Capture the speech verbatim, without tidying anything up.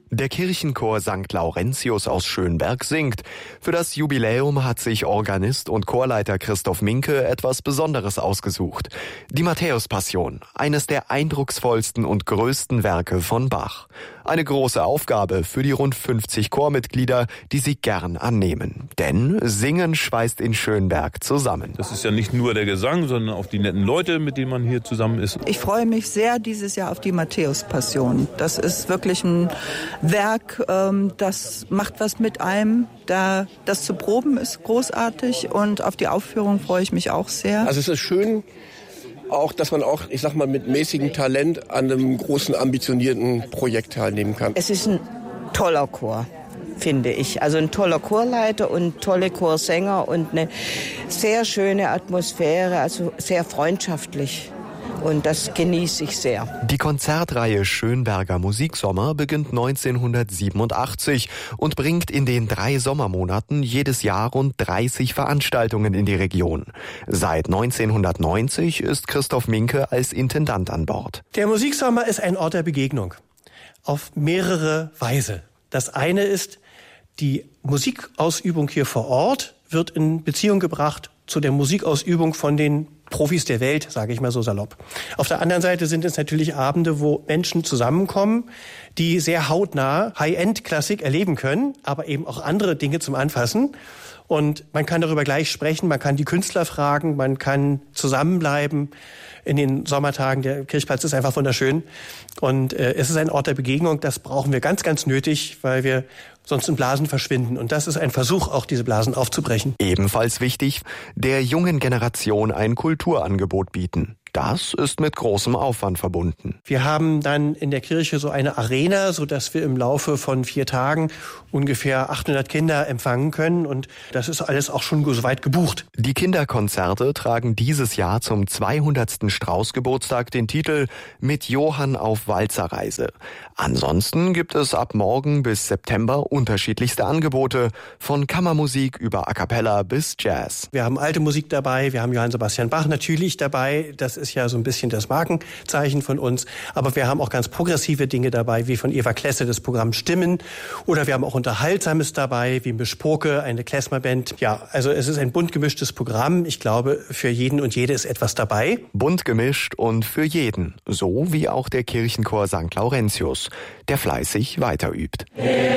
Der Kirchenchor Sankt Laurentius aus Schönberg singt. Für das Jubiläum hat sich Organist und Chorleiter Christoph Minke etwas Besonderes ausgesucht. Die Matthäus-Passion, eines der eindrucksvollsten und größten Werke von Bach. Eine große Aufgabe für die rund fünfzig Chormitglieder, die sie gern annehmen. Denn Singen schweißt in Schönberg zusammen. Das ist ja nicht nur der Gesang, sondern auch die netten Leute, mit denen man hier zusammen ist. Ich freue mich sehr dieses Jahr auf die Matthäus-Passion. Das ist wirklich ein Werk, ähm, das macht was mit einem. Da, das zu proben ist großartig und auf die Aufführung freue ich mich auch sehr. Also es ist schön, auch, dass man auch, ich sag mal, mit mäßigem Talent an einem großen, ambitionierten Projekt teilnehmen kann. Es ist ein toller Chor, finde ich. Also ein toller Chorleiter und tolle Chorsänger und eine sehr schöne Atmosphäre, also sehr freundschaftlich. Und das genieße ich sehr. Die Konzertreihe Schönberger Musiksommer beginnt neunzehnhundertsiebenundachtzig und bringt in den drei Sommermonaten jedes Jahr rund dreißig Veranstaltungen in die Region. Seit neunzehnhundertneunzig ist Christoph Minke als Intendant an Bord. Der Musiksommer ist ein Ort der Begegnung auf mehrere Weise. Das eine ist, die Musikausübung hier vor Ort wird in Beziehung gebracht zu der Musikausübung von den Profis der Welt, sage ich mal so salopp. Auf der anderen Seite sind es natürlich Abende, wo Menschen zusammenkommen, die sehr hautnah High-End-Klassik erleben können, aber eben auch andere Dinge zum Anfassen. Und man kann darüber gleich sprechen, man kann die Künstler fragen, man kann zusammenbleiben. In den Sommertagen, der Kirchplatz ist einfach wunderschön. Und äh, es ist ein Ort der Begegnung, das brauchen wir ganz, ganz nötig, weil wir sonst in Blasen verschwinden. Und das ist ein Versuch, auch diese Blasen aufzubrechen. Ebenfalls wichtig, der jungen Generation ein Kulturangebot bieten. Das ist mit großem Aufwand verbunden. Wir haben dann in der Kirche so eine Arena, sodass wir im Laufe von vier Tagen ungefähr achthundert Kinder empfangen können. Und das ist alles auch schon so weit gebucht. Die Kinderkonzerte tragen dieses Jahr zum zweihundertsten Strauß-Geburtstag den Titel »Mit Johann auf Walzerreise«. Ansonsten gibt es ab morgen bis September unterschiedlichste Angebote, von Kammermusik über A Cappella bis Jazz. Wir haben alte Musik dabei, wir haben Johann Sebastian Bach natürlich dabei. Das ist ja so ein bisschen das Markenzeichen von uns. Aber wir haben auch ganz progressive Dinge dabei, wie von Eva Klesse das Programm Stimmen. Oder wir haben auch Unterhaltsames dabei, wie Misch Poke, eine Klezmerband. Ja, also es ist ein bunt gemischtes Programm. Ich glaube, für jeden und jede ist etwas dabei. Bunt gemischt und für jeden. So wie auch der Kirchenchor Sankt Laurentius, der fleißig weiterübt.